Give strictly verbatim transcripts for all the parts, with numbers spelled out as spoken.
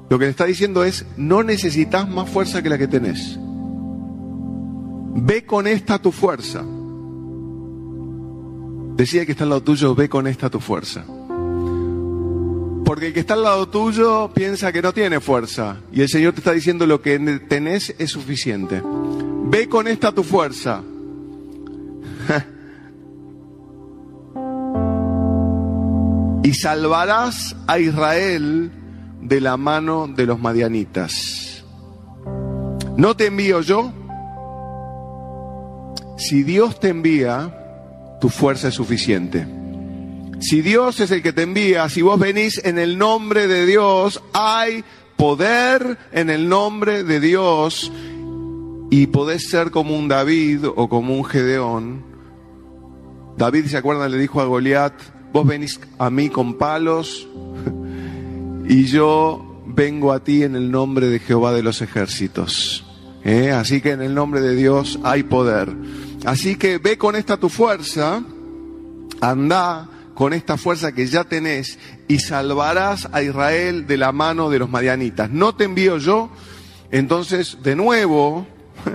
Lo que le está diciendo es, no necesitas más fuerza que la que tenés. Ve con esta tu fuerza. Decía que está al lado tuyo, ve con esta tu fuerza. Porque el que está al lado tuyo piensa que no tiene fuerza. Y el Señor te está diciendo, lo que tenés es suficiente. Ve con esta tu fuerza. Y salvarás a Israel de la mano de los madianitas. ¿No te envío yo? Si Dios te envía, tu fuerza es suficiente. Si Dios es el que te envía, si vos venís en el nombre de Dios, hay poder en el nombre de Dios, y podés ser como un David o como un Gedeón. David, ¿se acuerdan? Le dijo a Goliat, vos venís a mí con palos y yo vengo a ti en el nombre de Jehová de los ejércitos. ¿Eh? Así que en el nombre de Dios hay poder. Así que ve con esta tu fuerza, anda con esta fuerza que ya tenés y salvarás a Israel de la mano de los madianitas. ¿No te envío yo? Entonces, de nuevo,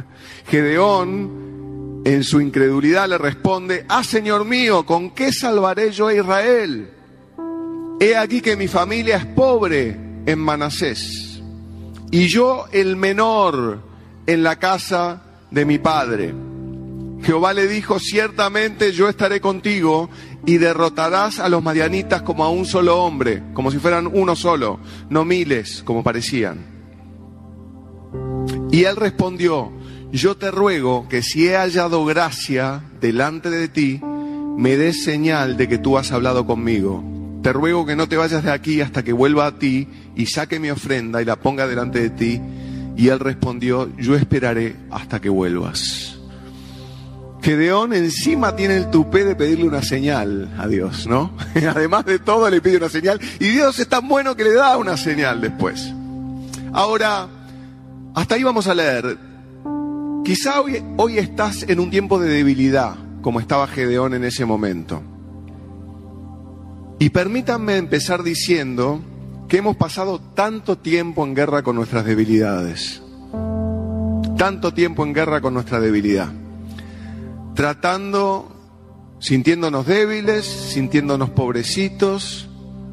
Gedeón, en su incredulidad, le responde, ah, Señor mío, ¿con qué salvaré yo a Israel? He aquí que mi familia es pobre en Manasés, y yo el menor en la casa de mi padre. Jehová le dijo, ciertamente yo estaré contigo y derrotarás a los madianitas como a un solo hombre, como si fueran uno solo, no miles como parecían. Y él respondió, yo te ruego que si he hallado gracia delante de ti, me des señal de que tú has hablado conmigo. Te ruego que no te vayas de aquí hasta que vuelva a ti y saque mi ofrenda y la ponga delante de ti. Y él respondió, yo esperaré hasta que vuelvas. Gedeón encima tiene el tupé de pedirle una señal a Dios, ¿no? Además de todo le pide una señal y Dios es tan bueno que le da una señal después. Ahora, hasta ahí vamos a leer. Quizá hoy, hoy estás en un tiempo de debilidad, como estaba Gedeón en ese momento. Y permítanme empezar diciendo que hemos pasado tanto tiempo en guerra con nuestras debilidades. Tanto tiempo en guerra con nuestra debilidad. Tratando, sintiéndonos débiles, sintiéndonos pobrecitos,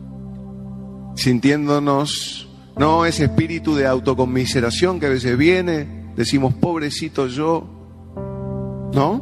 sintiéndonos, no, ese espíritu de autoconmiseración que a veces viene, decimos, pobrecito yo, ¿no?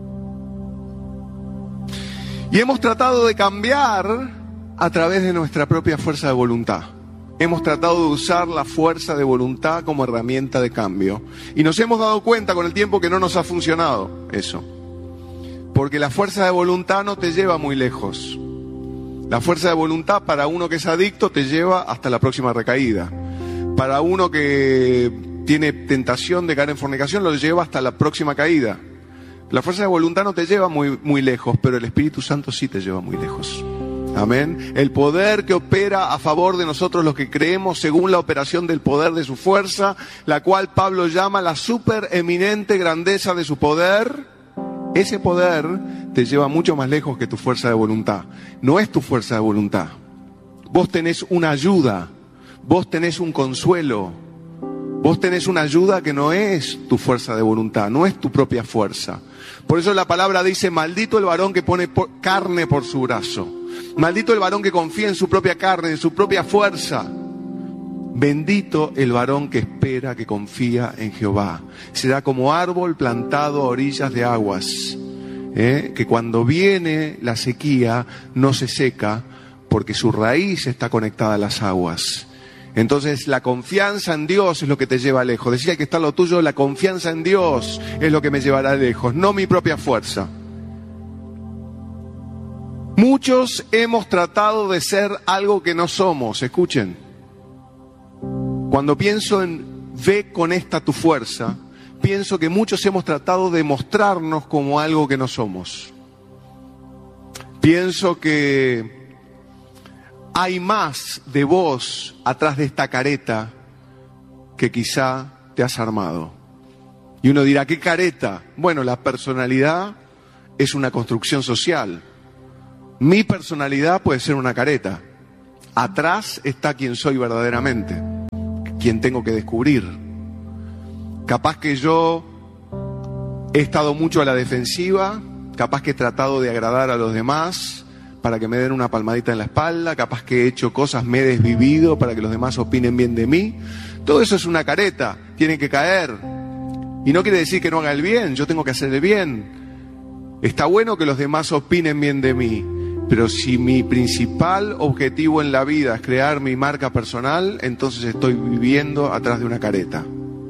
Y hemos tratado de cambiar a través de nuestra propia fuerza de voluntad. Hemos tratado de usar la fuerza de voluntad como herramienta de cambio. Y nos hemos dado cuenta con el tiempo que no nos ha funcionado eso. Porque la fuerza de voluntad no te lleva muy lejos. La fuerza de voluntad para uno que es adicto te lleva hasta la próxima recaída. Para uno que tiene tentación de caer en fornicación lo lleva hasta la próxima caída. La fuerza de voluntad no te lleva muy, muy lejos, pero el Espíritu Santo sí te lleva muy lejos. Amén. El poder que opera a favor de nosotros los que creemos según la operación del poder de su fuerza, la cual Pablo llama la supereminente grandeza de su poder. Ese poder te lleva mucho más lejos que tu fuerza de voluntad. No es tu fuerza de voluntad. Vos tenés una ayuda, vos tenés un consuelo, vos tenés una ayuda que no es tu fuerza de voluntad, no es tu propia fuerza. Por eso la palabra dice, maldito el varón que pone por carne por su brazo. Maldito el varón que confía en su propia carne, en su propia fuerza. Bendito el varón que espera, que confía en Jehová. Será como árbol plantado a orillas de aguas, ¿eh? que cuando viene la sequía no se seca, porque su raíz está conectada a las aguas. Entonces la confianza en Dios es lo que te lleva lejos. Decía que está lo tuyo, la confianza en Dios es lo que me llevará lejos, no mi propia fuerza. Muchos hemos tratado de ser algo que no somos, escuchen. Cuando pienso en ve con esta tu fuerza, pienso que muchos hemos tratado de mostrarnos como algo que no somos. Pienso que hay más de vos atrás de esta careta que quizá te has armado. Y uno dirá, ¿qué careta? Bueno, la personalidad es una construcción social. Mi personalidad puede ser una careta. Atrás está quien soy verdaderamente. quien tengo que descubrir. Capaz que yo he estado mucho a la defensiva, capaz que he tratado de agradar a los demás para que me den una palmadita en la espalda, capaz que he hecho cosas, me he desvivido para que los demás opinen bien de mí. Todo eso es una careta, tiene que caer. Y no quiere decir que no haga el bien, yo tengo que hacer el bien. Está bueno que los demás opinen bien de mí, pero si mi principal objetivo en la vida es crear mi marca personal, entonces estoy viviendo atrás de una careta.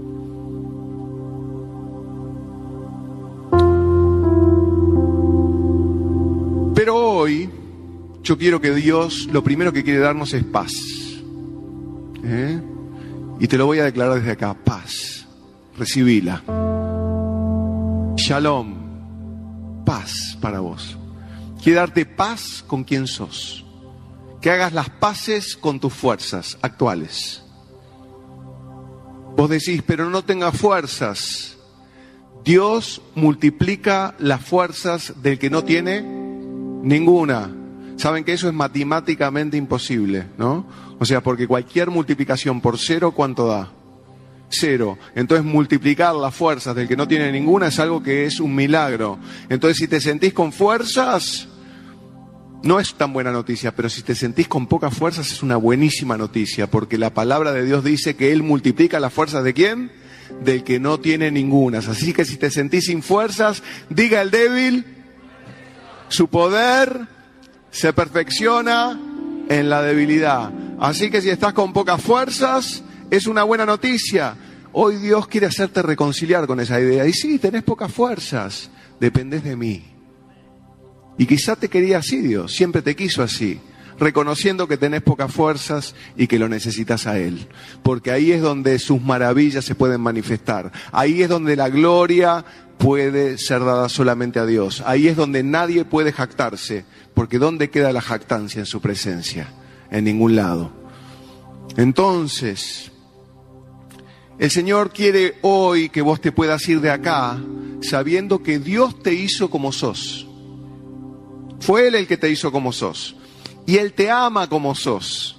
Pero hoy yo quiero que Dios, lo primero que quiere darnos es paz. ¿Eh? Y te lo voy a declarar desde acá, paz. Recibila. Shalom. Paz para vos. Quiere darte paz con quien sos. Que hagas las paces con tus fuerzas actuales. Vos decís, pero no tengas fuerzas. Dios multiplica las fuerzas del que no tiene ninguna. Saben que eso es matemáticamente imposible, ¿no? O sea, porque cualquier multiplicación por cero, ¿cuánto da? Cero. Entonces multiplicar las fuerzas del que no tiene ninguna es algo que es un milagro. Entonces si te sentís con fuerzas, no es tan buena noticia, pero si te sentís con pocas fuerzas es una buenísima noticia, porque la palabra de Dios dice que Él multiplica las fuerzas ¿de quién? Del que no tiene ninguna. Así que si te sentís sin fuerzas, diga el débil, su poder se perfecciona en la debilidad. Así que si estás con pocas fuerzas, es una buena noticia. Hoy Dios quiere hacerte reconciliar con esa idea. Y sí, tenés pocas fuerzas, dependés de mí. Y quizá te quería así Dios, siempre te quiso así, reconociendo que tenés pocas fuerzas y que lo necesitas a Él. Porque ahí es donde sus maravillas se pueden manifestar. Ahí es donde la gloria puede ser dada solamente a Dios. Ahí es donde nadie puede jactarse, porque ¿dónde queda la jactancia en su presencia? En ningún lado. Entonces, el Señor quiere hoy que vos te puedas ir de acá sabiendo que Dios te hizo como sos. Fue Él el que te hizo como sos. Y Él te ama como sos.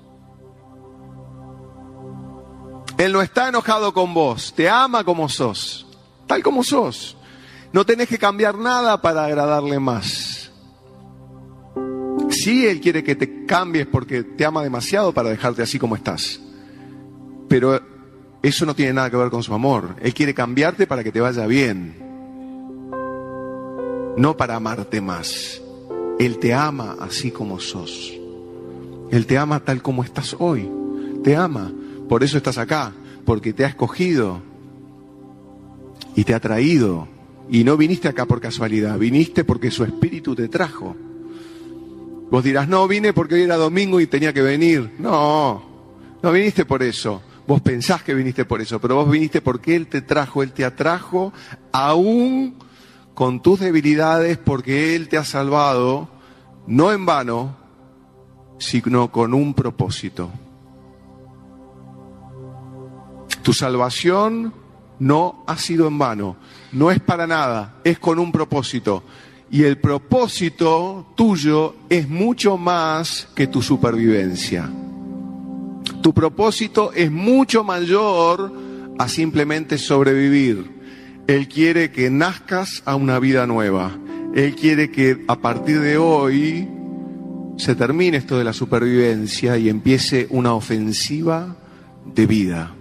Él no está enojado con vos, te ama como sos. Tal como sos. No tenés que cambiar nada para agradarle más. Sí, Él quiere que te cambies porque te ama demasiado para dejarte así como estás. Pero eso no tiene nada que ver con su amor. Él quiere cambiarte para que te vaya bien. No para amarte más. Él te ama así como sos. Él te ama tal como estás hoy. Te ama. Por eso estás acá. Porque te ha escogido. Y te ha traído. Y no viniste acá por casualidad. Viniste porque su espíritu te trajo. Vos dirás, no, vine porque hoy era domingo y tenía que venir. No, no viniste por eso. Vos pensás que viniste por eso, pero vos viniste porque Él te trajo, Él te atrajo, aún con tus debilidades, porque Él te ha salvado, no en vano, sino con un propósito. Tu salvación no ha sido en vano, no es para nada, es con un propósito. Y el propósito tuyo es mucho más que tu supervivencia. Tu propósito es mucho mayor a simplemente sobrevivir. Él quiere que nazcas a una vida nueva. Él quiere que a partir de hoy se termine esto de la supervivencia y empiece una ofensiva de vida.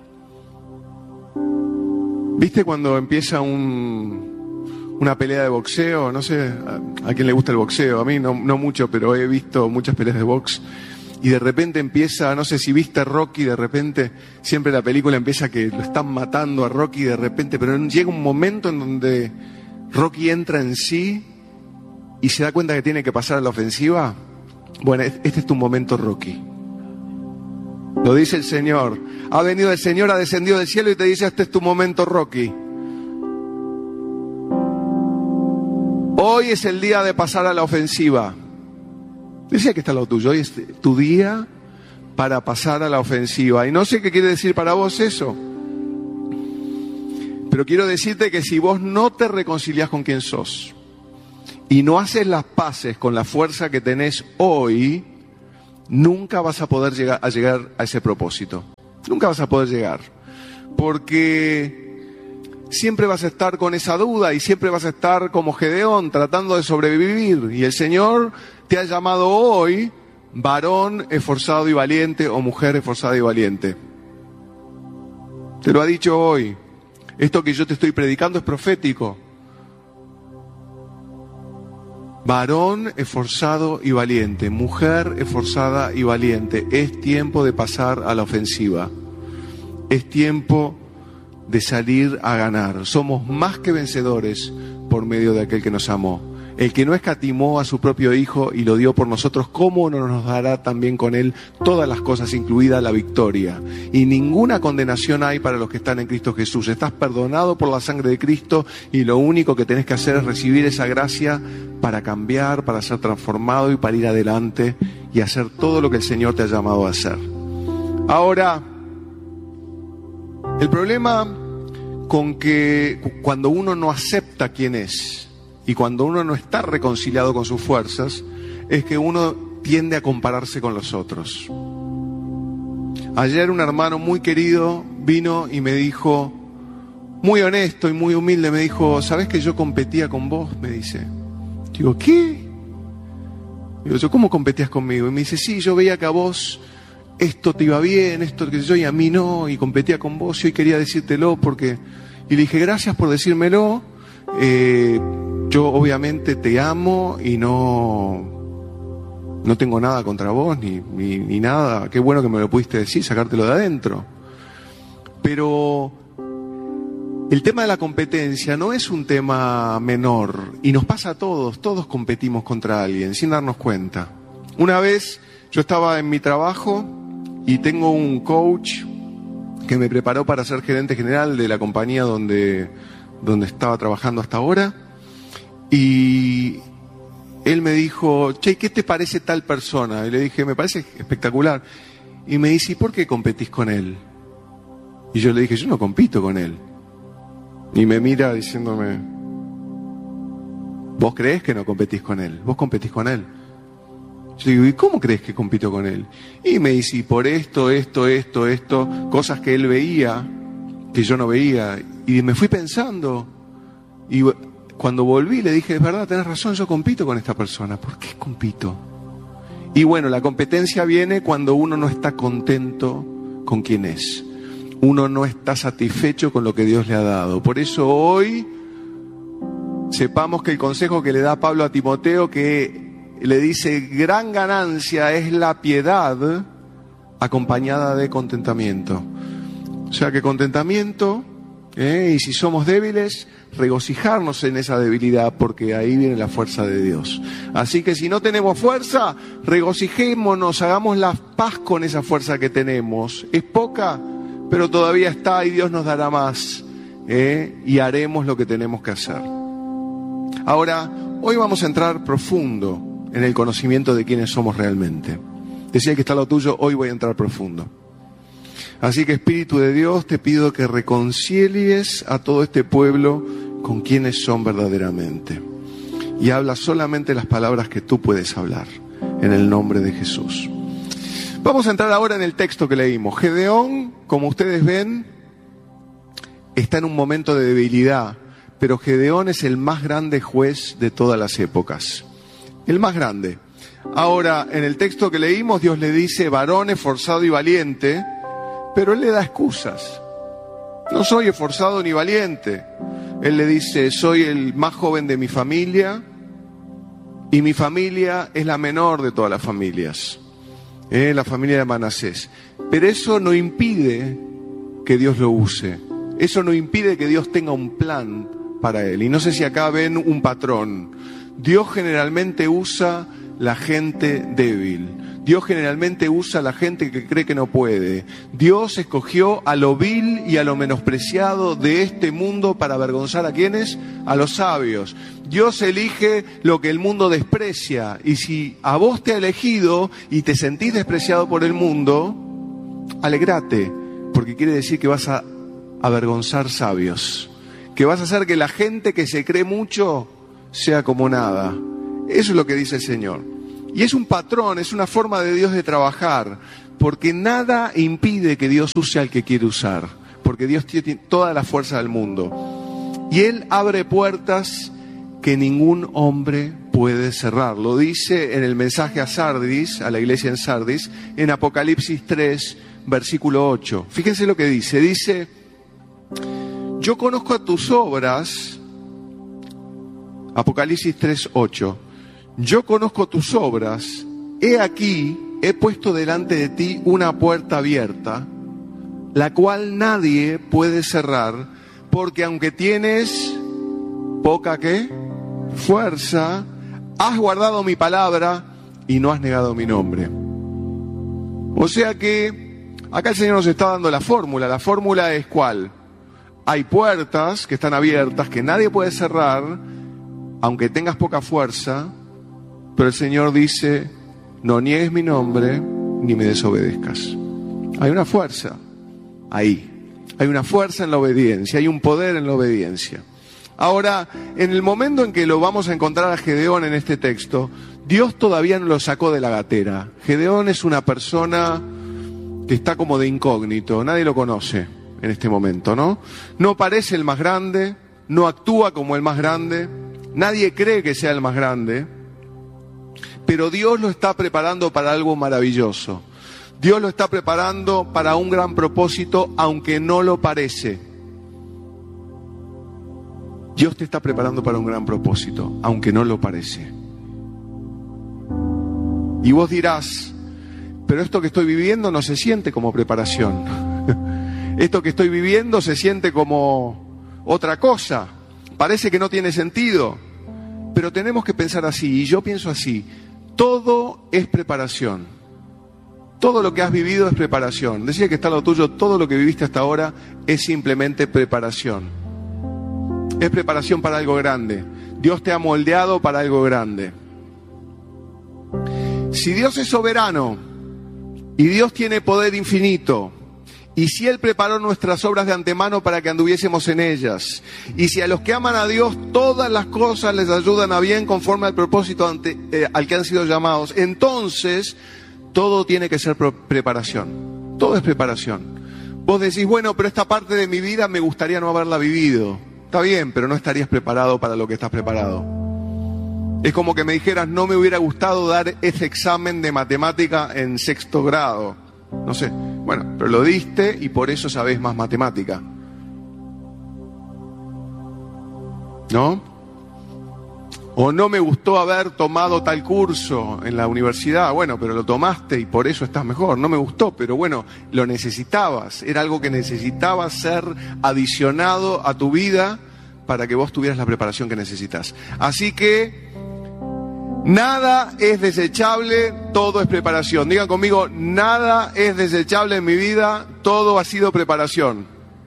¿Viste cuando empieza un... una pelea de boxeo? No sé a, a quién le gusta el boxeo, a mí no, no mucho, pero he visto muchas peleas de box. Y de repente empieza, no sé si viste Rocky, de repente, siempre la película empieza que lo están matando a Rocky de repente, pero llega un momento en donde Rocky entra en sí y se da cuenta que tiene que pasar a la ofensiva. Bueno, este es tu momento, Rocky. Lo dice el Señor. Ha venido el Señor, ha descendido del cielo y te dice, este es tu momento, Rocky. Hoy es el día de pasar a la ofensiva. Decía que está lo tuyo. Hoy es tu día para pasar a la ofensiva. Y no sé qué quiere decir para vos eso. Pero quiero decirte que si vos no te reconciliás con quien sos y no haces las paces con la fuerza que tenés hoy, nunca vas a poder llegar a, llegar a ese propósito. Nunca vas a poder llegar. Porque siempre vas a estar con esa duda y siempre vas a estar como Gedeón tratando de sobrevivir. Y el Señor te ha llamado hoy varón esforzado y valiente o mujer esforzada y valiente. Te lo ha dicho hoy. Esto que yo te estoy predicando es profético. Varón esforzado y valiente, mujer esforzada y valiente. Es tiempo de pasar a la ofensiva. Es tiempo de salir a ganar. Somos más que vencedores por medio de aquel que nos amó. El que no escatimó a su propio Hijo y lo dio por nosotros, ¿cómo no nos dará también con Él todas las cosas, incluida la victoria? Y ninguna condenación hay para los que están en Cristo Jesús. Estás perdonado por la sangre de Cristo y lo único que tenés que hacer es recibir esa gracia para cambiar, para ser transformado y para ir adelante y hacer todo lo que el Señor te ha llamado a hacer. Ahora, el problema con que cuando uno no acepta quién es y cuando uno no está reconciliado con sus fuerzas, es que uno tiende a compararse con los otros. Ayer un hermano muy querido vino y me dijo, muy honesto y muy humilde, me dijo, ¿sabés que yo competía con vos? Me dice. Digo, ¿qué? Digo, ¿yo cómo competías conmigo? Y me dice, sí, yo veía que a vos esto te iba bien, esto que yo, y a mí no, y competía con vos, y hoy quería decírtelo porque... Y le dije, gracias por decírmelo, eh, yo obviamente te amo y no, no tengo nada contra vos, ni, ni, ni nada, qué bueno que me lo pudiste decir, sacártelo de adentro. Pero el tema de la competencia no es un tema menor, y nos pasa a todos, todos competimos contra alguien, sin darnos cuenta. Una vez yo estaba en mi trabajo y tengo un coach que me preparó para ser gerente general de la compañía donde, donde estaba trabajando hasta ahora. Y él me dijo, che, ¿qué te parece tal persona? Y le dije, me parece espectacular. Y me dice, ¿y por qué competís con él? Y yo le dije, yo no compito con él. Y me mira diciéndome, ¿vos creés que no competís con él? ¿Vos competís con él? Yo digo, ¿y cómo crees que compito con él? Y me dice, y por esto, esto, esto, esto, cosas que él veía, que yo no veía. Y me fui pensando, y cuando volví le dije, es verdad, tenés razón, yo compito con esta persona. ¿Por qué compito? Y bueno, la competencia viene cuando uno no está contento con quien es. Uno no está satisfecho con lo que Dios le ha dado. Por eso hoy sepamos que el consejo que le da Pablo a Timoteo, que le dice, gran ganancia es la piedad acompañada de contentamiento. O sea que contentamiento, ¿eh? Y si somos débiles, regocijarnos en esa debilidad, porque ahí viene la fuerza de Dios. Así que si no tenemos fuerza, regocijémonos, hagamos la paz con esa fuerza que tenemos. Es poca, pero todavía está y Dios nos dará más, ¿eh? Y haremos lo que tenemos que hacer. Ahora, hoy vamos a entrar profundo en el conocimiento de quiénes somos realmente. Decía que está lo tuyo, hoy voy a entrar profundo. Así que, Espíritu de Dios, te pido que reconcilies a todo este pueblo con quienes son verdaderamente. Y habla solamente las palabras que tú puedes hablar, en el nombre de Jesús. Vamos a entrar ahora en el texto que leímos. Gedeón, como ustedes ven, está en un momento de debilidad, pero Gedeón es el más grande juez de todas las épocas. El más grande. Ahora, en el texto que leímos, Dios le dice, varón esforzado y valiente, pero él le da excusas. No soy esforzado ni valiente. Él le dice, soy el más joven de mi familia, y mi familia es la menor de todas las familias, ¿eh? La familia de Manasés. Pero eso no impide que Dios lo use. Eso no impide que Dios tenga un plan para él. Y no sé si acá ven un patrón. Dios generalmente usa la gente débil. Dios generalmente usa la gente que cree que no puede. Dios escogió a lo vil y a lo menospreciado de este mundo para avergonzar a quienes, a los sabios. Dios elige lo que el mundo desprecia. Y si a vos te ha elegido y te sentís despreciado por el mundo, alegrate, porque quiere decir que vas a avergonzar sabios, que vas a hacer que la gente que se cree mucho sea como nada. Eso es lo que dice el Señor. Y es un patrón, es una forma de Dios de trabajar. porque nada impide que Dios use al que quiere usar, porque Dios tiene toda la fuerza del mundo. Y Él abre puertas que ningún hombre puede cerrar. Lo dice en el mensaje a Sardis, a la iglesia en Sardis, en Apocalipsis tres, versículo ocho. Fíjense lo que dice. Dice: yo conozco tus obras, Apocalipsis tres, ocho. Yo conozco tus obras, he aquí, he puesto delante de ti una puerta abierta, la cual nadie puede cerrar, porque aunque tienes poca ¿qué? Fuerza, has guardado mi palabra y no has negado mi nombre. O sea que acá el Señor nos está dando la fórmula. La fórmula es ¿cuál? Hay puertas que están abiertas, que nadie puede cerrar, aunque tengas poca fuerza, pero el Señor dice: no niegues mi nombre ni me desobedezcas. Hay una fuerza ahí. Hay una fuerza en la obediencia, hay un poder en la obediencia. Ahora, en el momento en que lo vamos a encontrar a Gedeón en este texto, Dios todavía no lo sacó de la gatera. Gedeón es una persona que está como de incógnito, nadie lo conoce en este momento, ¿no? No parece el más grande, no actúa como el más grande, nadie cree que sea el más grande, pero Dios lo está preparando para algo maravilloso. Dios lo está preparando para un gran propósito, aunque no lo parece. Dios te está preparando para un gran propósito, aunque no lo parece. Y vos dirás: pero esto que estoy viviendo no se siente como preparación. Esto que estoy viviendo se siente como otra cosa. Parece que no tiene sentido. Pero tenemos que pensar así, y yo pienso así: todo es preparación. Todo lo que has vivido es preparación. Decía que está lo tuyo, todo lo que viviste hasta ahora es simplemente preparación. Es preparación para algo grande. Dios te ha moldeado para algo grande. Si Dios es soberano y Dios tiene poder infinito, y si Él preparó nuestras obras de antemano para que anduviésemos en ellas, y si a los que aman a Dios todas las cosas les ayudan a bien conforme al propósito ante, eh, al que han sido llamados, entonces todo tiene que ser preparación. Todo es preparación. Vos decís: bueno, pero esta parte de mi vida me gustaría no haberla vivido. Está bien, pero no estarías preparado para lo que estás preparado. Es como que me dijeras: no me hubiera gustado dar ese examen de matemática en sexto grado. No sé. Bueno, pero lo diste y por eso sabés más matemática. ¿No? O no me gustó haber tomado tal curso en la universidad. Bueno, pero lo tomaste y por eso estás mejor. No me gustó, pero bueno, lo necesitabas. Era algo que necesitabas ser adicionado a tu vida para que vos tuvieras la preparación que necesitas. Así que nada es desechable, todo es preparación. Digan conmigo: nada es desechable en mi vida, todo ha sido preparación.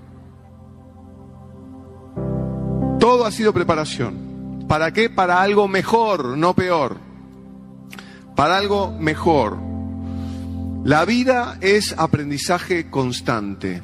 Todo ha sido preparación. ¿Para qué? Para algo mejor, no peor. Para algo mejor. La vida es aprendizaje constante.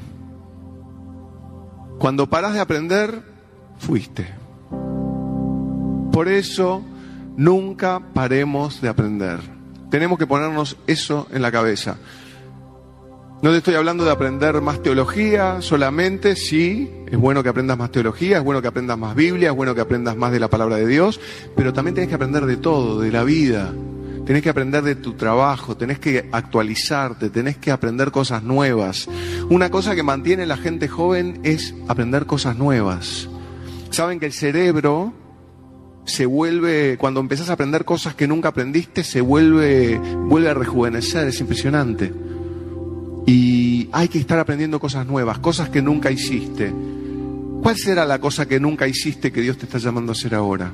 Cuando parás de aprender, fuiste. Por eso, nunca paremos de aprender. Tenemos que ponernos eso en la cabeza. No te estoy hablando de aprender más teología solamente. Sí, es bueno que aprendas más teología, es bueno que aprendas más Biblia, es bueno que aprendas más de la palabra de Dios, pero también tenés que aprender de todo, de la vida. Tenés que aprender de tu trabajo, tenés que actualizarte, tenés que aprender cosas nuevas. Una cosa que mantiene a la gente joven es aprender cosas nuevas. Saben que el cerebro se vuelve, cuando empezás a aprender cosas que nunca aprendiste, se vuelve, vuelve a rejuvenecer, es impresionante. Y hay que estar aprendiendo cosas nuevas, cosas que nunca hiciste. ¿Cuál será la cosa que nunca hiciste que Dios te está llamando a hacer ahora?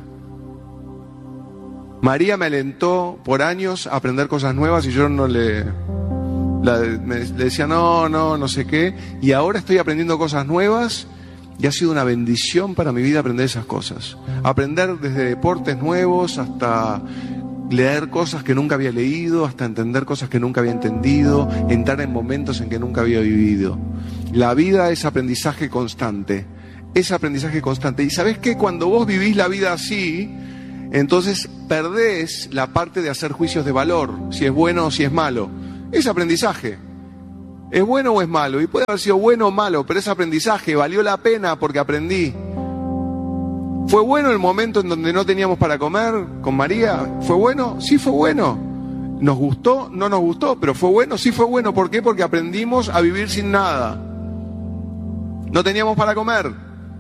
María me alentó por años a aprender cosas nuevas y yo no le, la, me, le decía no, no, no sé qué. Y ahora estoy aprendiendo cosas nuevas y ha sido una bendición para mi vida aprender esas cosas. Aprender desde deportes nuevos hasta leer cosas que nunca había leído, hasta entender cosas que nunca había entendido, entrar en momentos en que nunca había vivido. La vida es aprendizaje constante, es aprendizaje constante. Y ¿sabés qué? Cuando vos vivís la vida así, entonces perdés la parte de hacer juicios de valor, si es bueno o si es malo. Es aprendizaje. ¿Es bueno o es malo? Y puede haber sido bueno o malo, pero es aprendizaje, valió la pena porque aprendí. ¿Fue bueno el momento en donde no teníamos para comer con María? ¿Fue bueno? Sí, fue bueno. ¿Nos gustó? No nos gustó, pero ¿fue bueno? Sí, fue bueno. ¿Por qué? Porque aprendimos a vivir sin nada. No teníamos para comer.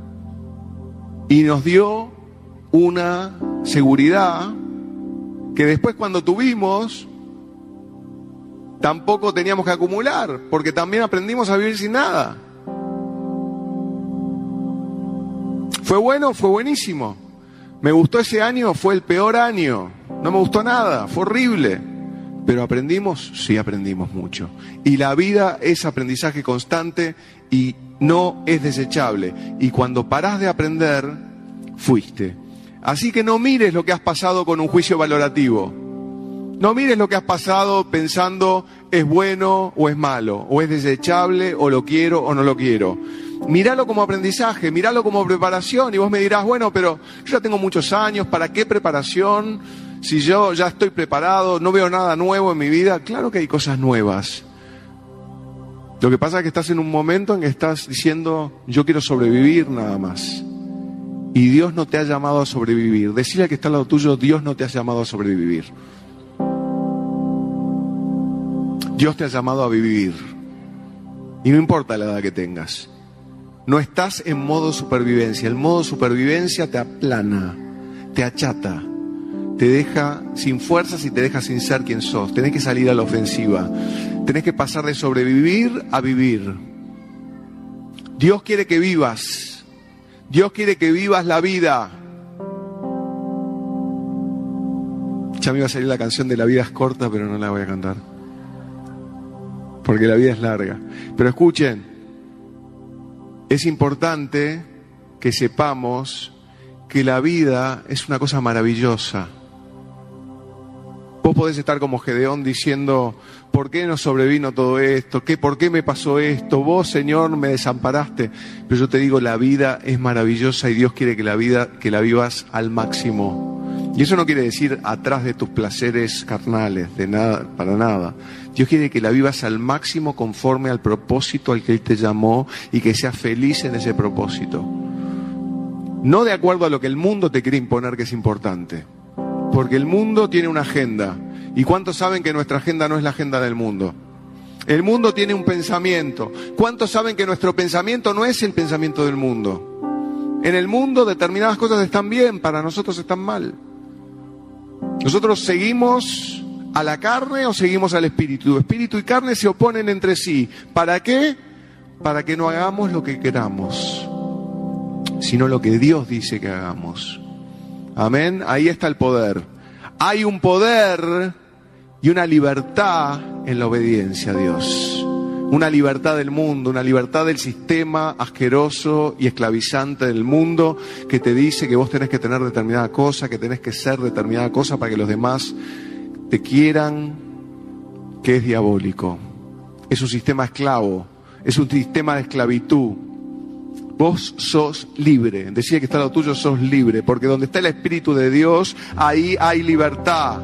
Y nos dio una seguridad que después, cuando tuvimos, tampoco teníamos que acumular, porque también aprendimos a vivir sin nada. ¿Fue bueno? Fue buenísimo. ¿Me gustó ese año? Fue el peor año. No me gustó nada, fue horrible. ¿Pero aprendimos? Sí, aprendimos mucho. Y la vida es aprendizaje constante y no es desechable. Y cuando parás de aprender, fuiste. Así que no mires lo que has pasado con un juicio valorativo. No mires lo que has pasado pensando es bueno o es malo, o es desechable o lo quiero o no lo quiero. Míralo como aprendizaje, míralo como preparación, y vos me dirás, bueno, pero yo ya tengo muchos años, ¿para qué preparación? Si yo ya estoy preparado, no veo nada nuevo en mi vida. Claro que hay cosas nuevas. Lo que pasa es que estás en un momento en que estás diciendo, yo quiero sobrevivir nada más. Y Dios no te ha llamado a sobrevivir. Decirle al que está al lado tuyo, Dios no te ha llamado a sobrevivir. Dios te ha llamado a vivir. Y no importa la edad que tengas. No estás en modo supervivencia. El modo supervivencia te aplana, te achata, te deja sin fuerzas y te deja sin ser quien sos. Tenés que salir a la ofensiva. Tenés que pasar de sobrevivir a vivir. Dios quiere que vivas. Dios quiere que vivas la vida. Ya me iba a salir la canción de La vida es corta, pero no la voy a cantar. Porque la vida es larga. Pero escuchen. Es importante que sepamos que la vida es una cosa maravillosa. Vos podés estar como Gedeón diciendo, ¿por qué nos sobrevino todo esto? ¿Qué, ¿Por qué me pasó esto? Vos, Señor, me desamparaste. Pero yo te digo, la vida es maravillosa y Dios quiere que la vida, que la vivas al máximo. Y eso no quiere decir atrás de tus placeres carnales, de nada, para nada. Dios quiere que la vivas al máximo conforme al propósito al que Él te llamó y que seas feliz en ese propósito. No de acuerdo a lo que el mundo te quiere imponer que es importante. Porque el mundo tiene una agenda. ¿Y cuántos saben que nuestra agenda no es la agenda del mundo? El mundo tiene un pensamiento. ¿Cuántos saben que nuestro pensamiento no es el pensamiento del mundo? En el mundo determinadas cosas están bien, para nosotros están mal. Nosotros seguimos a la carne o seguimos al espíritu. Espíritu y carne se oponen entre sí. ¿Para qué? Para que no hagamos lo que queramos, sino lo que Dios dice que hagamos. Amén. Ahí está el poder. Hay un poder y una libertad en la obediencia a Dios. Una libertad del mundo, una libertad del sistema asqueroso y esclavizante del mundo que te dice que vos tenés que tener determinada cosa, que tenés que ser determinada cosa para que los demás te quieran, que es diabólico. Es un sistema esclavo, es un sistema de esclavitud. Vos sos libre. Decía que está lo tuyo, sos libre, porque donde está el Espíritu de Dios, ahí hay libertad.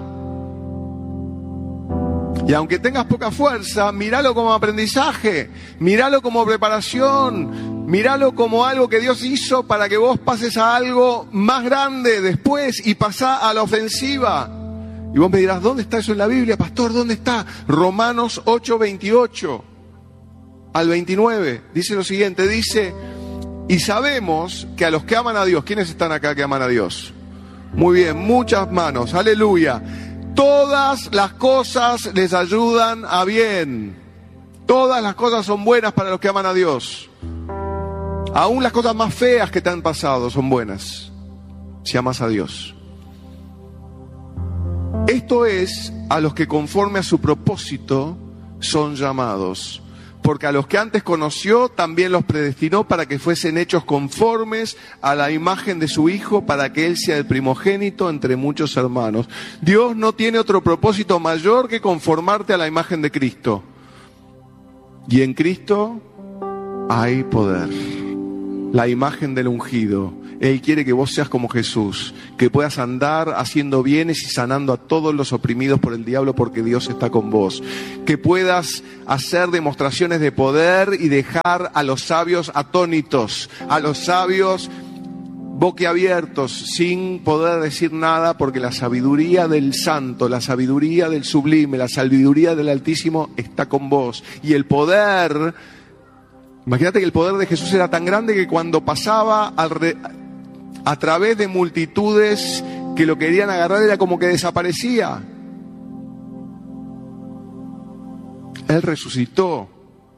Y aunque tengas poca fuerza, míralo como aprendizaje, míralo como preparación, míralo como algo que Dios hizo para que vos pases a algo más grande después y pasá a la ofensiva. Y vos me dirás, ¿dónde está eso en la Biblia, pastor? ¿Dónde está? Romanos ocho, veintiocho al veintinueve. Dice lo siguiente, dice, y sabemos que a los que aman a Dios, ¿quiénes están acá que aman a Dios? Muy bien, muchas manos, aleluya. Todas las cosas les ayudan a bien. Todas las cosas son buenas para los que aman a Dios. Aún las cosas más feas que te han pasado son buenas, si amas a Dios. Esto es a los que conforme a su propósito son llamados. Porque a los que antes conoció también los predestinó para que fuesen hechos conformes a la imagen de su Hijo, para que Él sea el primogénito entre muchos hermanos. Dios no tiene otro propósito mayor que conformarte a la imagen de Cristo. Y en Cristo hay poder. La imagen del ungido, Él quiere que vos seas como Jesús, que puedas andar haciendo bienes y sanando a todos los oprimidos por el diablo porque Dios está con vos. Que puedas hacer demostraciones de poder y dejar a los sabios atónitos, a los sabios boquiabiertos, sin poder decir nada, porque la sabiduría del Santo, la sabiduría del Sublime, la sabiduría del Altísimo está con vos. Y el poder, imagínate que el poder de Jesús era tan grande que cuando pasaba al re, a través de multitudes que lo querían agarrar, era como que desaparecía. Él resucitó.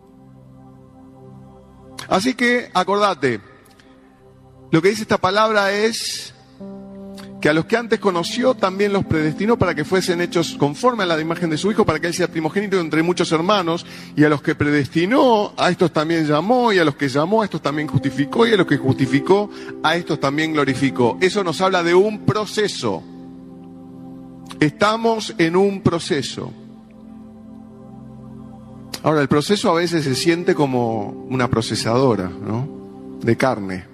Así que acordate, lo que dice esta palabra es que a los que antes conoció también los predestinó para que fuesen hechos conforme a la imagen de su Hijo, para que Él sea primogénito entre muchos hermanos. Y a los que predestinó, a estos también llamó, y a los que llamó, a estos también justificó, y a los que justificó, a estos también glorificó. Eso nos habla de un proceso. Estamos en un proceso. Ahora, el proceso a veces se siente como una procesadora, ¿no?, de carne.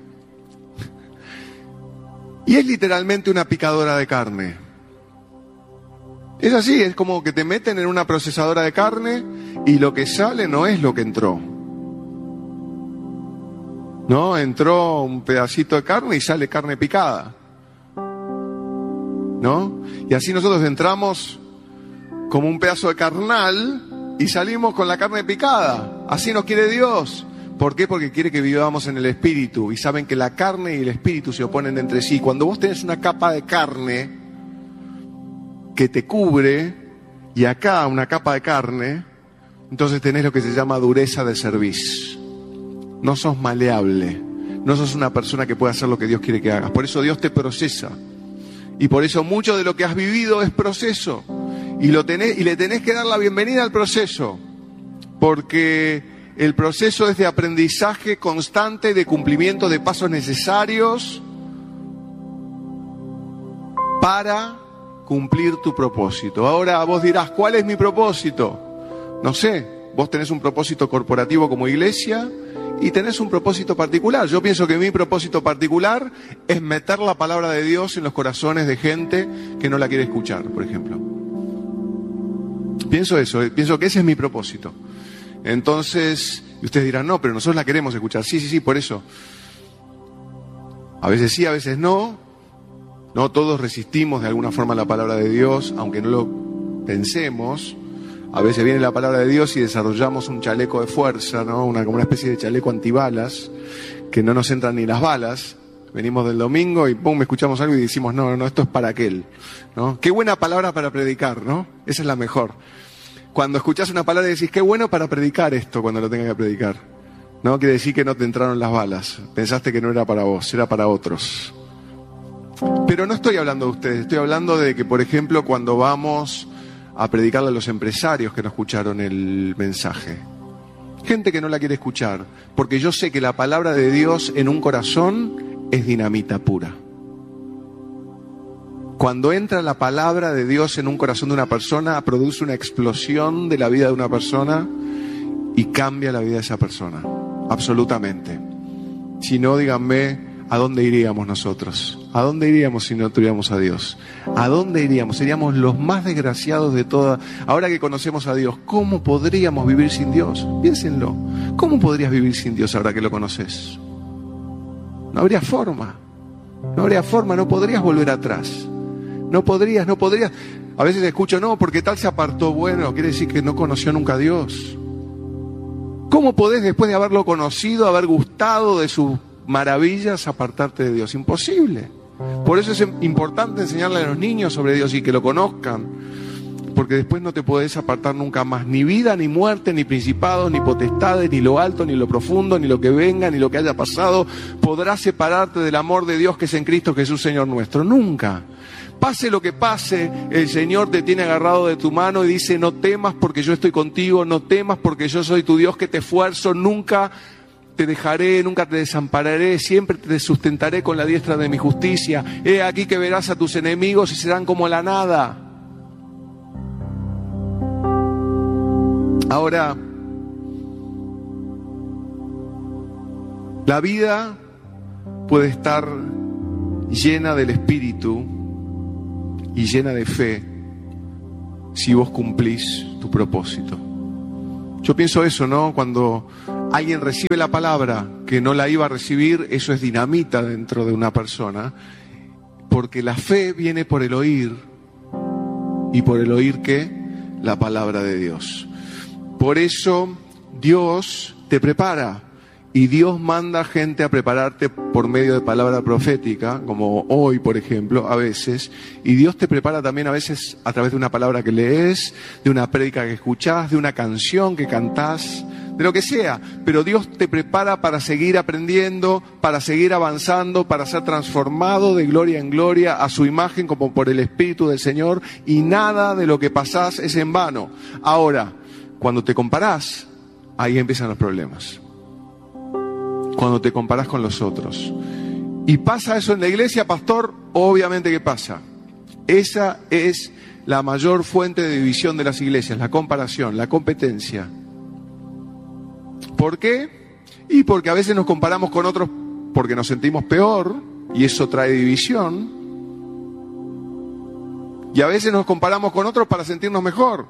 Y es literalmente una picadora de carne. Es así, es como que te meten en una procesadora de carne y lo que sale no es lo que entró. No, entró un pedacito de carne y sale carne picada. ¿No? Y así nosotros entramos como un pedazo de carnal y salimos con la carne picada. Así nos quiere Dios. ¿Por qué? Porque quiere que vivamos en el Espíritu. Y saben que la carne y el Espíritu se oponen entre sí. Cuando vos tenés una capa de carne que te cubre y acá una capa de carne, entonces tenés lo que se llama dureza de cerviz. No sos maleable. No sos una persona que pueda hacer lo que Dios quiere que hagas. Por eso Dios te procesa. Y por eso mucho de lo que has vivido es proceso. Y, lo tenés, y le tenés que dar la bienvenida al proceso. Porque el proceso es de aprendizaje constante, de cumplimiento de pasos necesarios para cumplir tu propósito. Ahora vos dirás, ¿cuál es mi propósito? No sé, vos tenés un propósito corporativo como iglesia y tenés un propósito particular. Yo pienso que mi propósito particular es meter la palabra de Dios en los corazones de gente que no la quiere escuchar, por ejemplo. Pienso eso, pienso que ese es mi propósito. Entonces, ustedes dirán, no, pero nosotros la queremos escuchar. Sí, sí, sí, por eso. A veces sí, a veces no. No, todos resistimos de alguna forma la palabra de Dios, aunque no lo pensemos. A veces viene la palabra de Dios y desarrollamos un chaleco de fuerza, ¿no? Una, como una especie de chaleco antibalas, que no nos entran ni las balas. Venimos del domingo y pum, escuchamos algo y decimos, no, no, esto es para aquel, ¿no? Qué buena palabra para predicar, ¿no? Esa es la mejor. Cuando escuchás una palabra y decís, qué bueno para predicar esto cuando lo tenga que predicar. No quiere decir que no te entraron las balas. Pensaste que no era para vos, era para otros. Pero no estoy hablando de ustedes, estoy hablando de que, por ejemplo, cuando vamos a predicarle a los empresarios que no escucharon el mensaje. Gente que no la quiere escuchar, porque yo sé que la palabra de Dios en un corazón es dinamita pura. Cuando entra la palabra de Dios en un corazón de una persona, produce una explosión de la vida de una persona y cambia la vida de esa persona. Absolutamente. Si no, díganme, ¿a dónde iríamos nosotros? ¿A dónde iríamos si no tuviéramos a Dios? ¿A dónde iríamos? Seríamos los más desgraciados de toda... Ahora que conocemos a Dios, ¿cómo podríamos vivir sin Dios? Piénsenlo. ¿Cómo podrías vivir sin Dios ahora que lo conoces? No habría forma. No habría forma, no podrías volver atrás. No podrías, no podrías. A veces escucho, no, porque tal se apartó. Bueno, quiere decir que no conoció nunca a Dios. ¿Cómo podés, después de haberlo conocido, haber gustado de sus maravillas, apartarte de Dios? Imposible. Por eso es importante enseñarle a los niños sobre Dios y que lo conozcan. Porque después no te podés apartar nunca más. Ni vida, ni muerte, ni principados, ni potestades, ni lo alto, ni lo profundo, ni lo que venga, ni lo que haya pasado podrá separarte del amor de Dios que es en Cristo Jesús, Señor nuestro. Nunca. Pase lo que pase, el Señor te tiene agarrado de tu mano y dice, no temas porque yo estoy contigo, no temas porque yo soy tu Dios que te esfuerzo, nunca te dejaré, nunca te desampararé, siempre te sustentaré con la diestra de mi justicia. He aquí que verás a tus enemigos y serán como la nada. Ahora, la vida puede estar llena del Espíritu y llena de fe si vos cumplís tu propósito. Yo pienso eso, ¿no? Cuando alguien recibe la palabra que no la iba a recibir, eso es dinamita dentro de una persona, porque la fe viene por el oír, y por el oír, ¿qué? La palabra de Dios. Por eso Dios te prepara, y Dios manda gente a prepararte por medio de palabra profética, como hoy, por ejemplo, a veces. Y Dios te prepara también a veces a través de una palabra que lees, de una prédica que escuchás, de una canción que cantás, de lo que sea. Pero Dios te prepara para seguir aprendiendo, para seguir avanzando, para ser transformado de gloria en gloria a su imagen como por el Espíritu del Señor. Y nada de lo que pasás es en vano. Ahora, cuando te comparás, ahí empiezan los problemas. Cuando te comparás con los otros. ¿Y pasa eso en la iglesia, pastor? Obviamente que pasa. Esa es la mayor fuente de división de las iglesias, la comparación, la competencia. ¿Por qué? Y porque a veces nos comparamos con otros porque nos sentimos peor, y eso trae división. Y a veces nos comparamos con otros para sentirnos mejor.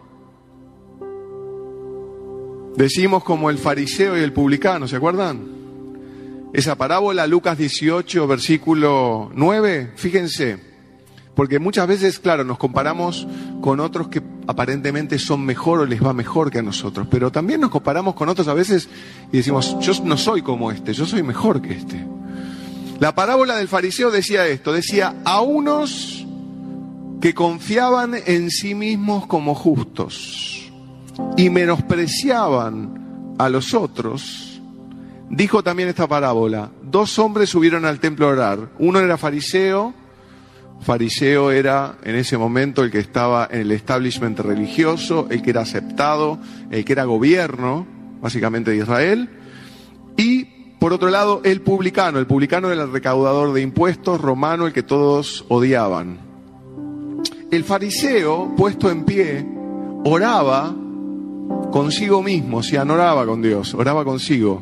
Decimos como el fariseo y el publicano, ¿se acuerdan? Esa parábola, Lucas dieciocho, versículo nueve, fíjense, porque muchas veces, claro, nos comparamos con otros que aparentemente son mejor o les va mejor que a nosotros, pero también nos comparamos con otros a veces y decimos, yo no soy como este, yo soy mejor que este. La parábola del fariseo decía esto, decía, a unos que confiaban en sí mismos como justos y menospreciaban a los otros, dijo también esta parábola, dos hombres subieron al templo a orar, uno era fariseo, fariseo era en ese momento el que estaba en el establishment religioso, el que era aceptado, el que era gobierno, básicamente de Israel, y por otro lado el publicano, el publicano era el recaudador de impuestos romano, el que todos odiaban. El fariseo, puesto en pie, oraba consigo mismo, o sea, no oraba con Dios, oraba consigo.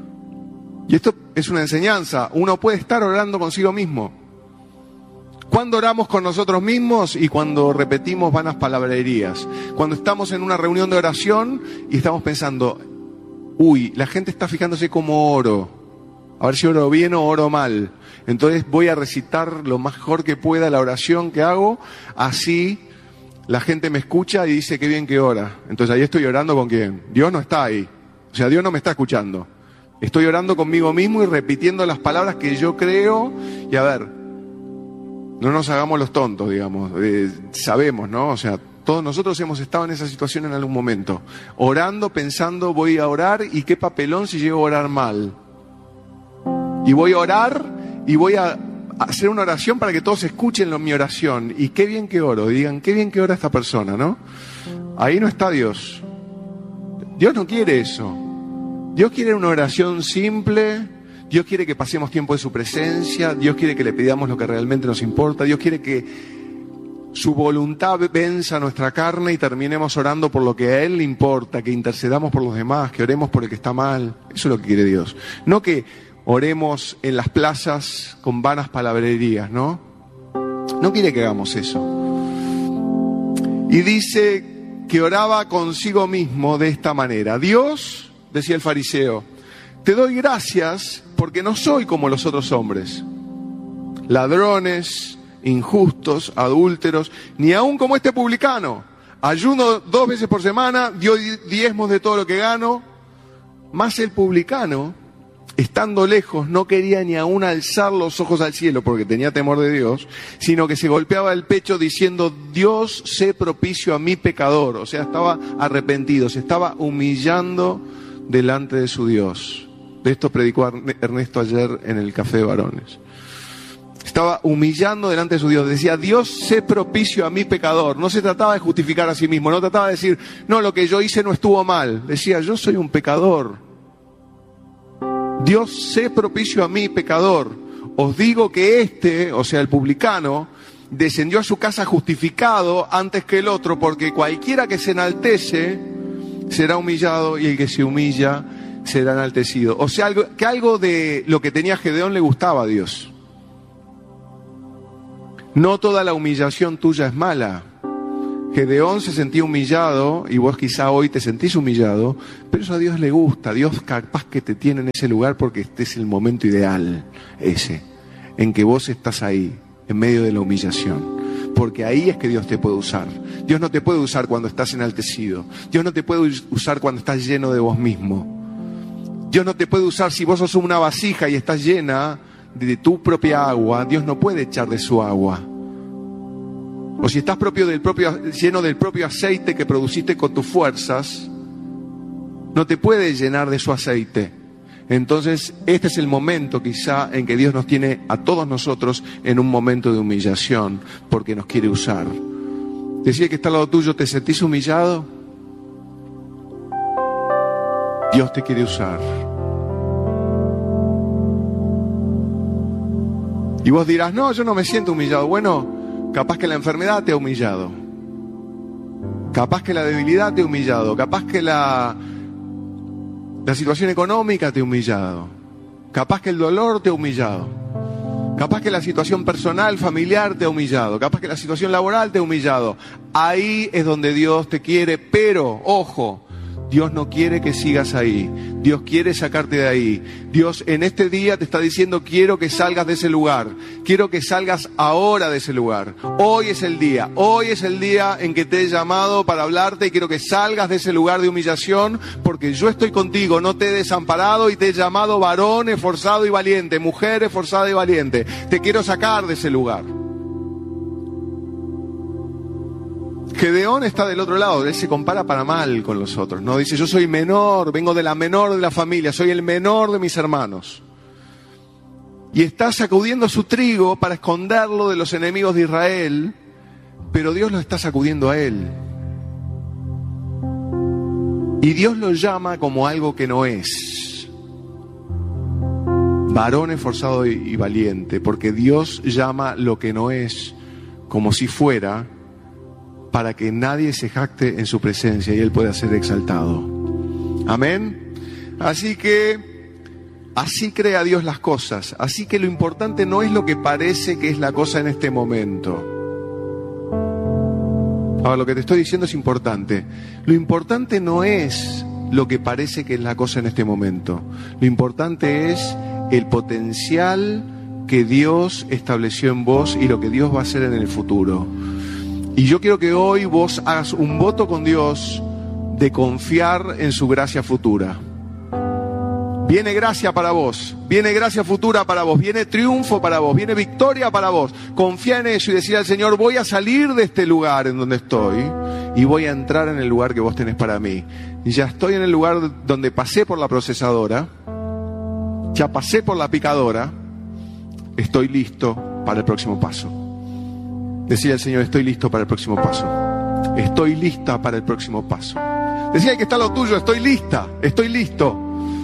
Y esto es una enseñanza, uno puede estar orando consigo mismo. ¿Cuándo oramos con nosotros mismos? Y cuando repetimos vanas palabrerías. Cuando estamos en una reunión de oración y estamos pensando, uy, la gente está fijándose cómo oro, a ver si oro bien o oro mal. Entonces voy a recitar lo mejor que pueda la oración que hago, así la gente me escucha y dice qué bien que ora. Entonces ahí estoy orando con quién. Dios no está ahí, o sea, Dios no me está escuchando. Estoy orando conmigo mismo y repitiendo las palabras que yo creo. Y a ver, no nos hagamos los tontos, digamos. Eh, sabemos, ¿no? O sea, todos nosotros hemos estado en esa situación en algún momento. Orando, pensando, voy a orar y qué papelón si llego a orar mal. Y voy a orar y voy a hacer una oración para que todos escuchen lo, mi oración. Y qué bien que oro. Digan, qué bien que ora esta persona, ¿no? Ahí no está Dios. Dios no quiere eso. Dios quiere una oración simple, Dios quiere que pasemos tiempo en su presencia, Dios quiere que le pidamos lo que realmente nos importa, Dios quiere que su voluntad venza nuestra carne y terminemos orando por lo que a Él le importa, que intercedamos por los demás, que oremos por el que está mal. Eso es lo que quiere Dios. No que oremos en las plazas con vanas palabrerías, ¿no? No quiere que hagamos eso. Y dice que oraba consigo mismo de esta manera, Dios, decía el fariseo, te doy gracias porque no soy como los otros hombres, ladrones, injustos, adúlteros, ni aun como este publicano. Ayuno dos veces por semana, doy diezmos de todo lo que gano. Mas el publicano, estando lejos, no quería ni aun alzar los ojos al cielo porque tenía temor de Dios, sino que se golpeaba el pecho diciendo, Dios, sé propicio a mi pecador. O sea, estaba arrepentido, se estaba humillando delante de su Dios. De esto predicó Ernesto ayer en el Café de Varones. Estaba humillando delante de su Dios. Decía, Dios, sé propicio a mi pecador. No se trataba de justificar a sí mismo. No trataba de decir, no, lo que yo hice no estuvo mal. Decía, yo soy un pecador. Dios, sé propicio a mi pecador. Os digo que este, o sea, el publicano, descendió a su casa justificado antes que el otro, porque cualquiera que se enaltece será humillado y el que se humilla será enaltecido. O sea, algo, que algo de lo que tenía Gedeón le gustaba a Dios. No toda la humillación tuya es mala. Gedeón se sentía humillado y vos quizá hoy te sentís humillado, pero eso a Dios le gusta. Dios capaz que te tiene en ese lugar porque este es el momento ideal, ese, en que vos estás ahí, en medio de la humillación. Porque ahí es que Dios te puede usar. Dios no te puede usar cuando estás enaltecido. Dios no te puede usar cuando estás lleno de vos mismo. Dios no te puede usar si vos sos una vasija y estás llena de tu propia agua. Dios no puede echar de su agua. O si estás propio del propio, lleno del propio aceite que produciste con tus fuerzas, no te puede llenar de su aceite. Entonces, este es el momento quizá en que Dios nos tiene a todos nosotros en un momento de humillación, porque nos quiere usar. Decía que está al lado tuyo, ¿te sentís humillado? Dios te quiere usar. Y vos dirás, no, yo no me siento humillado. Bueno, capaz que la enfermedad te ha humillado. Capaz que la debilidad te ha humillado. Capaz que la, la situación económica te ha humillado. Capaz que el dolor te ha humillado. Capaz que la situación personal, familiar te ha humillado. Capaz que la situación laboral te ha humillado. Ahí es donde Dios te quiere, pero, ojo, Dios no quiere que sigas ahí. Dios quiere sacarte de ahí. Dios en este día te está diciendo, quiero que salgas de ese lugar. Quiero que salgas ahora de ese lugar. Hoy es el día. Hoy es el día en que te he llamado para hablarte y quiero que salgas de ese lugar de humillación porque yo estoy contigo. No te he desamparado y te he llamado varón esforzado y valiente, mujer esforzada y valiente. Te quiero sacar de ese lugar. Gedeón está del otro lado, él se compara para mal con los otros, ¿no? Dice, yo soy menor, vengo de la menor de la familia, soy el menor de mis hermanos. Y está sacudiendo su trigo para esconderlo de los enemigos de Israel, pero Dios lo está sacudiendo a él. Y Dios lo llama como algo que no es. Varón esforzado y valiente, porque Dios llama lo que no es como si fuera, para que nadie se jacte en su presencia y Él pueda ser exaltado. Amén. Así que, así crea Dios las cosas. Así que lo importante no es lo que parece que es la cosa en este momento. Ahora, lo que te estoy diciendo es importante. Lo importante no es lo que parece que es la cosa en este momento. Lo importante es el potencial que Dios estableció en vos y lo que Dios va a hacer en el futuro. Y yo quiero que hoy vos hagas un voto con Dios de confiar en su gracia futura. Viene gracia para vos, viene gracia futura para vos, viene triunfo para vos, viene victoria para vos. Confía en eso y decir al Señor, voy a salir de este lugar en donde estoy y voy a entrar en el lugar que vos tenés para mí. Y ya estoy en el lugar donde pasé por la procesadora, ya pasé por la picadora, estoy listo para el próximo paso. Decía el Señor, estoy listo para el próximo paso. Estoy lista para el próximo paso. Decía el que está lo tuyo, estoy lista, estoy listo.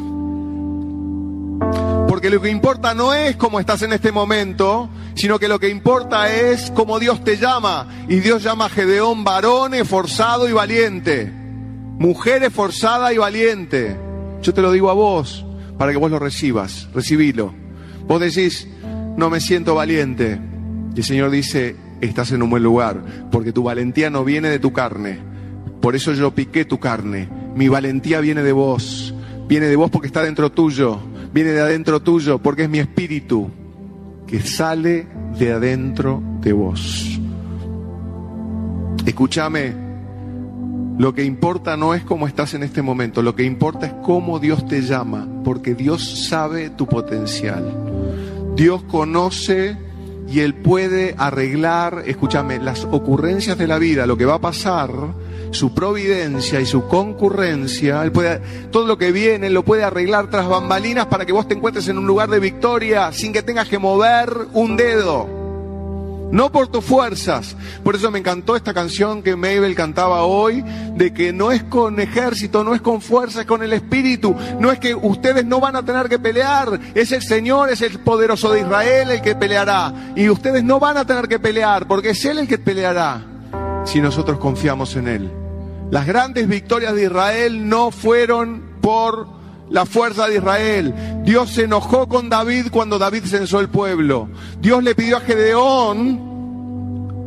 Porque lo que importa no es cómo estás en este momento, sino que lo que importa es cómo Dios te llama. Y Dios llama a Gedeón varón esforzado y valiente. Mujer esforzada y valiente. Yo te lo digo a vos, para que vos lo recibas, recibilo. Vos decís, no me siento valiente. Y el Señor dice, estás en un buen lugar, porque tu valentía no viene de tu carne. Por eso yo piqué tu carne. Mi valentía viene de vos. Viene de vos porque está dentro tuyo. Viene de adentro tuyo porque es mi espíritu que sale de adentro de vos. Escúchame. Lo que importa no es cómo estás en este momento. Lo que importa es cómo Dios te llama, porque Dios sabe tu potencial. Dios conoce y Él puede arreglar, escúchame, las ocurrencias de la vida, lo que va a pasar, su providencia y su concurrencia. Él puede, todo lo que viene, lo puede arreglar tras bambalinas para que vos te encuentres en un lugar de victoria sin que tengas que mover un dedo. No por tus fuerzas. Por eso me encantó esta canción que Mabel cantaba hoy, de que no es con ejército, no es con fuerza, es con el Espíritu. No es que ustedes no van a tener que pelear, es el Señor, es el poderoso de Israel el que peleará. Y ustedes no van a tener que pelear, porque es Él el que peleará, si nosotros confiamos en Él. Las grandes victorias de Israel no fueron por la fuerza de Israel. Dios se enojó con David cuando David censó el pueblo. Dios le pidió a Gedeón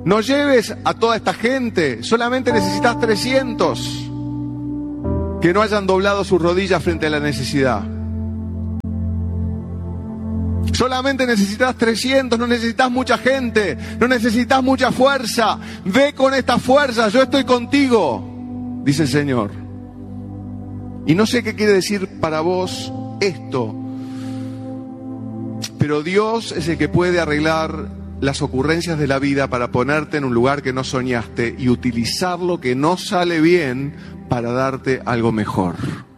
No lleves a toda esta gente, solamente necesitas trescientos que no hayan doblado sus rodillas frente a la necesidad. Solamente necesitas trescientos, no necesitas mucha gente, no necesitas mucha fuerza. Ve con esta fuerza, yo estoy contigo, dice el Señor. Y no sé qué quiere decir para vos esto, pero Dios es el que puede arreglar las ocurrencias de la vida para ponerte en un lugar que no soñaste y utilizar lo que no sale bien para darte algo mejor.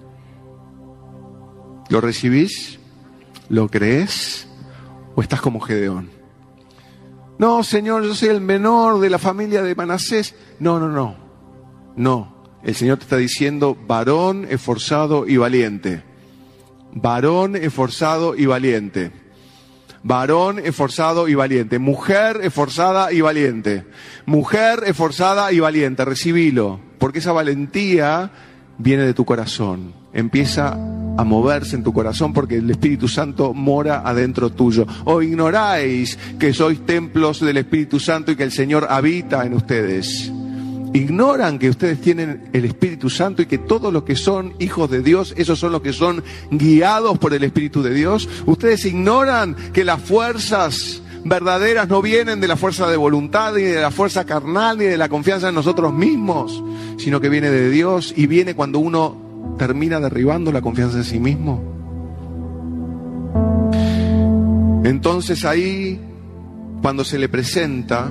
¿Lo recibís? ¿Lo crees? ¿O estás como Gedeón? No, Señor, yo soy el menor de la familia de Manasés. No, no, no. No. El Señor te está diciendo, varón esforzado y valiente. Varón esforzado y valiente. Varón esforzado y valiente. Mujer esforzada y valiente. Mujer esforzada y valiente. Recibilo. Porque esa valentía viene de tu corazón. Empieza a moverse en tu corazón porque el Espíritu Santo mora adentro tuyo. ¿O ignoráis que sois templos del Espíritu Santo y que el Señor habita en ustedes? ¿Ignoran que ustedes tienen el Espíritu Santo y que todos los que son hijos de Dios, esos son los que son guiados por el Espíritu de Dios? ¿Ustedes ignoran que las fuerzas verdaderas no vienen de la fuerza de voluntad, ni de la fuerza carnal, ni de la confianza en nosotros mismos, sino que viene de Dios y viene cuando uno termina derribando la confianza en sí mismo? Entonces ahí, cuando se le presenta,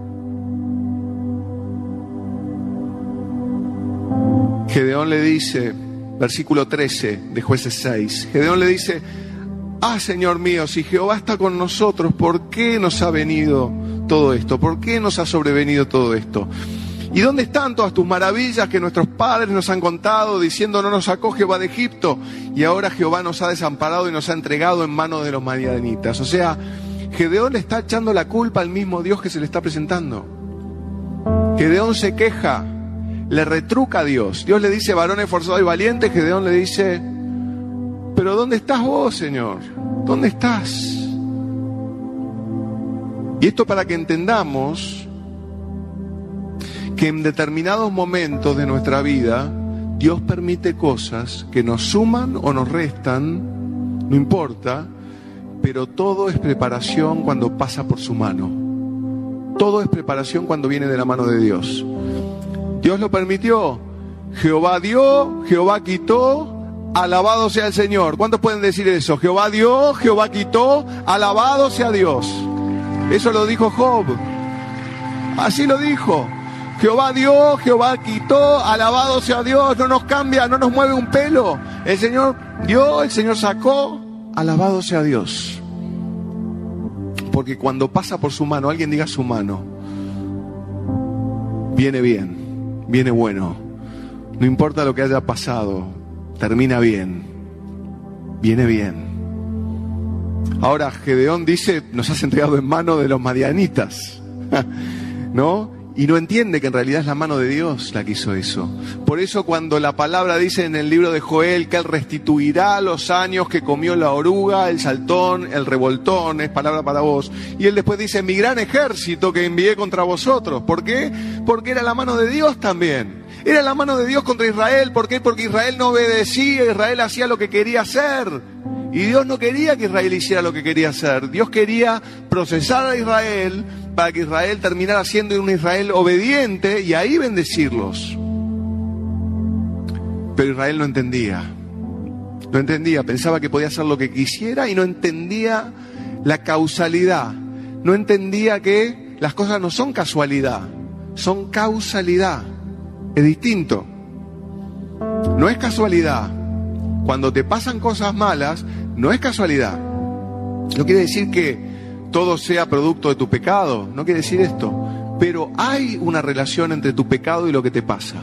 Gedeón le dice, versículo trece de Jueces seis, Gedeón le dice, ah, Señor mío, si Jehová está con nosotros, ¿por qué nos ha venido todo esto? ¿Por qué nos ha sobrevenido todo esto? ¿Y dónde están todas tus maravillas que nuestros padres nos han contado, diciendo, no nos sacó Jehová de Egipto? Y ahora Jehová nos ha desamparado y nos ha entregado en manos de los madianitas. O sea, Gedeón le está echando la culpa al mismo Dios que se le está presentando. Gedeón se queja, le retruca a Dios. Dios le dice, varón esforzado y valiente. Gedeón le dice, pero ¿dónde estás vos, Señor? ¿Dónde estás? Y esto para que entendamos que en determinados momentos de nuestra vida Dios permite cosas que nos suman o nos restan, no importa, pero todo es preparación cuando pasa por su mano. Todo es preparación cuando viene de la mano de Dios. Dios lo permitió. Jehová dio, Jehová quitó, alabado sea el Señor. ¿Cuántos pueden decir eso? Jehová dio, Jehová quitó, alabado sea Dios. Eso lo dijo Job. Así lo dijo. Jehová dio, Jehová quitó, alabado sea Dios. No nos cambia, no nos mueve un pelo. El Señor dio, el Señor sacó, alabado sea Dios. Porque cuando pasa por su mano, alguien diga su mano, viene bien. Viene bueno, no importa lo que haya pasado, termina bien, viene bien. Ahora Gedeón dice, nos has entregado en mano de los madianitas, ¿no? Y no entiende que en realidad es la mano de Dios la que hizo eso. Por eso cuando la palabra dice en el libro de Joel que Él restituirá los años que comió la oruga, el saltón, el revoltón, es palabra para vos. Y Él después dice, mi gran ejército que envié contra vosotros. ¿Por qué? Porque era la mano de Dios también. Era la mano de Dios contra Israel. ¿Por qué? Porque Israel no obedecía, Israel hacía lo que quería hacer. Y Dios no quería que Israel hiciera lo que quería hacer. Dios quería procesar a Israel para que Israel terminara siendo un Israel obediente y ahí bendecirlos. Pero Israel no entendía. No entendía, pensaba que podía hacer lo que quisiera y no entendía la causalidad. No entendía que las cosas no son casualidad, son causalidad. Es distinto. No es casualidad. Cuando te pasan cosas malas, no es casualidad. No quiere decir que todo sea producto de tu pecado, no quiere decir esto. Pero hay una relación entre tu pecado y lo que te pasa.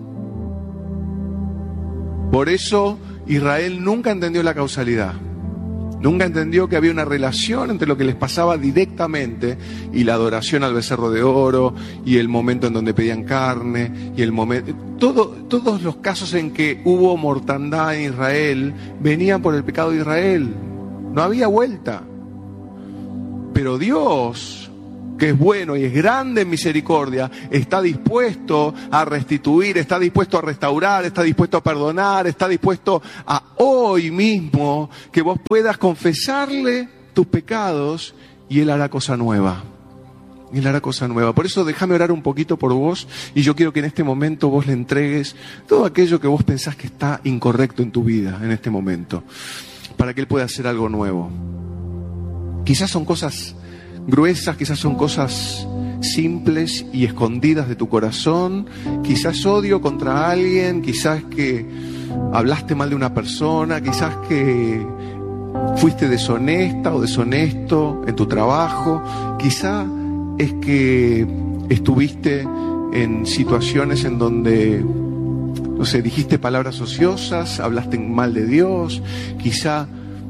Por eso Israel nunca entendió la causalidad. Nunca entendió que había una relación entre lo que les pasaba directamente y la adoración al becerro de oro y el momento en donde pedían carne y el momento... Todo, todos los casos en que hubo mortandad en Israel venían por el pecado de Israel. No había vuelta. Pero Dios que es bueno y es grande en misericordia, está dispuesto a restituir, está dispuesto a restaurar, está dispuesto a perdonar, está dispuesto a hoy mismo que vos puedas confesarle tus pecados y Él hará cosa nueva. Él hará cosa nueva. Por eso déjame orar un poquito por vos y yo quiero que en este momento vos le entregues todo aquello que vos pensás que está incorrecto en tu vida en este momento, para que Él pueda hacer algo nuevo. Quizás son cosas gruesas, quizás son cosas simples y escondidas de tu corazón, quizás odio contra alguien, quizás que hablaste mal de una persona, quizás que fuiste deshonesta o deshonesto en tu trabajo, quizás es que estuviste en situaciones en donde, no sé, dijiste palabras ociosas, hablaste mal de Dios, quizá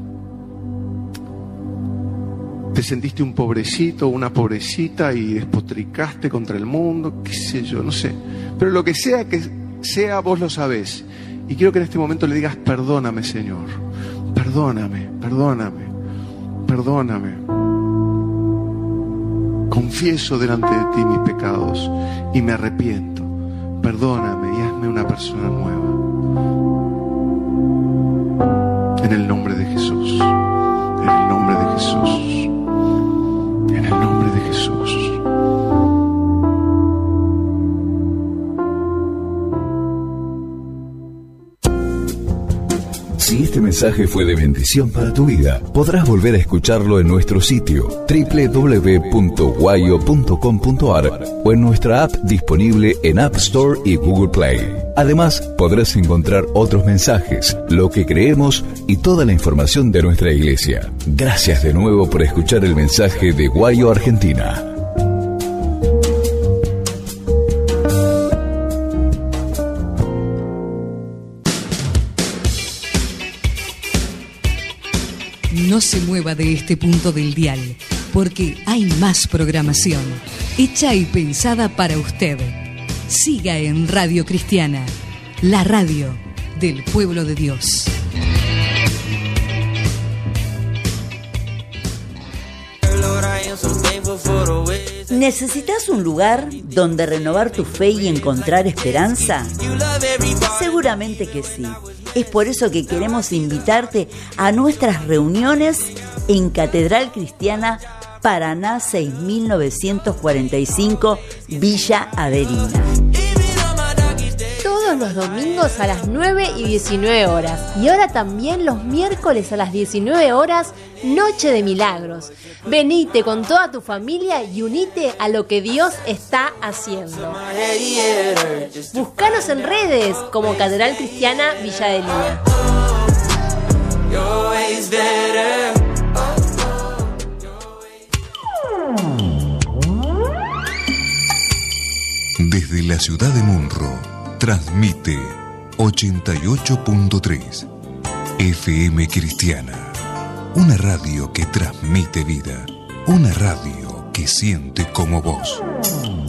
te sentiste un pobrecito o una pobrecita y despotricaste contra el mundo, qué sé yo, no sé. Pero lo que sea que sea, vos lo sabés. Y quiero que en este momento le digas, perdóname, Señor, perdóname, perdóname, perdóname. Confieso delante de ti mis pecados y me arrepiento. Perdóname y hazme una persona nueva. En el nombre de Jesús. En el nombre de Jesús. En el nombre de Jesús. Si este mensaje fue de bendición para tu vida, podrás volver a escucharlo en nuestro sitio doble u doble u doble u punto guayo punto com punto a r o en nuestra app disponible en App Store y Google Play. Además, podrás encontrar otros mensajes, lo que creemos y toda la información de nuestra iglesia. Gracias de nuevo por escuchar el mensaje de Guayo Argentina. No se mueva de este punto del dial, porque hay más programación, hecha y pensada para usted. Siga en Radio Cristiana, la radio del pueblo de Dios. ¿Necesitas un lugar donde renovar tu fe y encontrar esperanza? Seguramente que sí. Es por eso que queremos invitarte a nuestras reuniones en Catedral Cristiana Paraná seis mil novecientos cuarenta y cinco, Villa Adelina. Todos los domingos a las nueve y diecinueve horas. Y ahora también los miércoles a las diecinueve horas, Noche de Milagros. Venite con toda tu familia y unite a lo que Dios está haciendo. Búscanos en redes como Catedral Cristiana Villa Adelina. Desde la ciudad de Munro, transmite ochenta y ocho punto tres F M Cristiana, una radio que transmite vida, una radio que siente como vos.